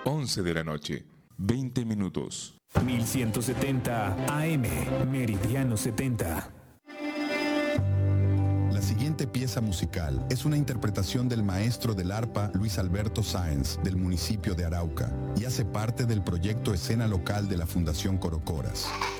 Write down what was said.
11 de la noche, 20 minutos. 1170 AM, Meridiano 70. La siguiente pieza musical es una interpretación del maestro del arpa Luis Alberto Sáenz, del municipio de Arauca, y hace parte del proyecto Escena Local de la Fundación Corocoras.